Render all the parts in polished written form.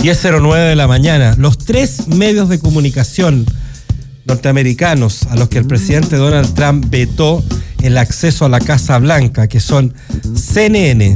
10:09 de la mañana. Los 3 medios de comunicación norteamericanos a los que el presidente Donald Trump vetó el acceso a la Casa Blanca, que son CNN,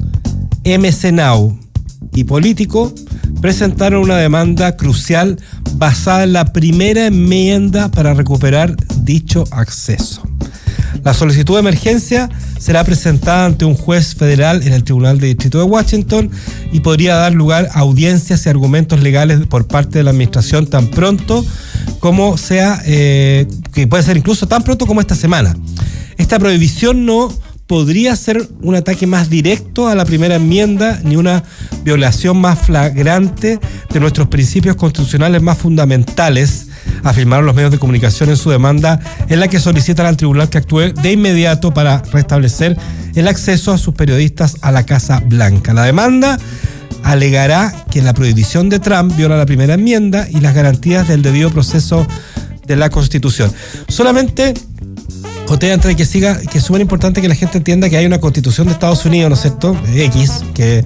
MC Now y Político, presentaron una demanda crucial basada en la primera enmienda para recuperar dicho acceso. La solicitud de emergencia será presentada ante un juez federal en el Tribunal de Distrito de Washington y podría dar lugar a audiencias y argumentos legales por parte de la administración tan pronto como sea, que puede ser incluso tan pronto como esta semana. Esta prohibición no podría ser un ataque más directo a la primera enmienda ni una violación más flagrante de nuestros principios constitucionales más fundamentales, afirmaron los medios de comunicación en su demanda, en la que solicitan al tribunal que actúe de inmediato para restablecer el acceso a sus periodistas a la Casa Blanca. La demanda alegará que la prohibición de Trump viola la primera enmienda y las garantías del debido proceso de la Constitución. Solamente, José, antes de que siga, que es súper importante que la gente entienda que hay una Constitución de Estados Unidos, ¿no es cierto?, X,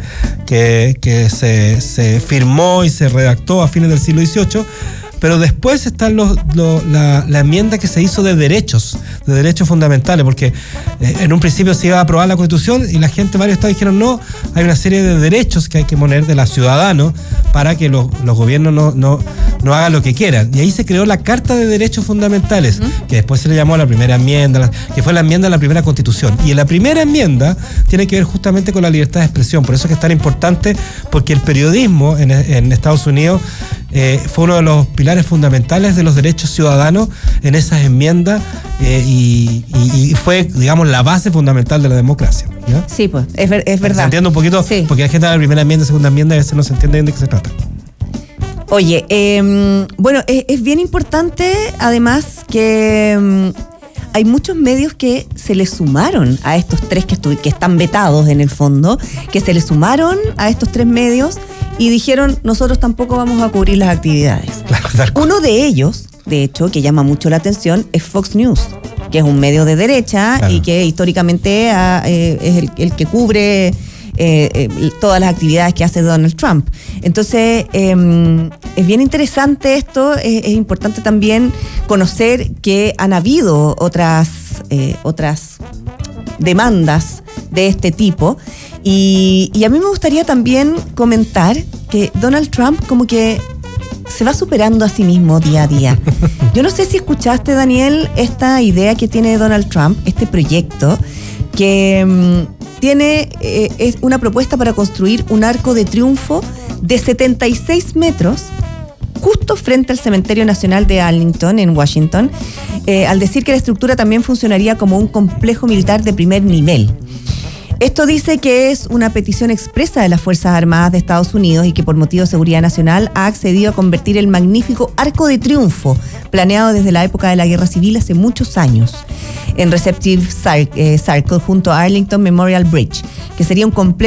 que se firmó y se redactó a fines del siglo XVIII, pero después están la enmienda que se hizo de derechos fundamentales, porque en un principio se iba a aprobar la Constitución y la gente, varios estados dijeron no, hay una serie de derechos que hay que poner de los ciudadanos para que los gobiernos no hagan lo que quieran. Y ahí se creó la Carta de Derechos Fundamentales, que después se le llamó la primera enmienda, que fue la enmienda a la primera Constitución. Y en la primera enmienda tiene que ver justamente con la libertad de expresión. Por eso es que es tan importante, porque el periodismo en Estados Unidos fue uno de los pilares fundamentales de los derechos ciudadanos en esas enmiendas y fue, digamos, la base fundamental de la democracia, ¿ya? Sí, pues, es verdad. Se entiende un poquito, sí. Porque la gente habla de primera enmienda, segunda enmienda, y a veces no se entiende bien de qué se trata. Oye, bueno, es bien importante, además, que hay muchos medios que se le sumaron a estos 3 que están vetados en el fondo, que se le sumaron a estos 3 medios y dijeron, nosotros tampoco vamos a cubrir las actividades. Claro. Uno de ellos, de hecho, que llama mucho la atención, es Fox News, que es un medio de derecha, claro, y que históricamente es el que cubre todas las actividades que hace Donald Trump. Entonces, es bien interesante esto. Es importante también conocer que han habido otras demandas de este tipo. Y a mí me gustaría también comentar que Donald Trump como que se va superando a sí mismo día a día. Yo no sé si escuchaste, Daniel, esta idea que tiene Donald Trump, este proyecto, que es una propuesta para construir un arco de triunfo de 76 metros justo frente al Cementerio Nacional de Arlington, en Washington, al decir que la estructura también funcionaría como un complejo militar de primer nivel. Esto dice que es una petición expresa de las Fuerzas Armadas de Estados Unidos y que por motivo de seguridad nacional ha accedido a convertir el magnífico Arco de Triunfo, planeado desde la época de la Guerra Civil hace muchos años, en Receptive Circle junto a Arlington Memorial Bridge, que sería un complejo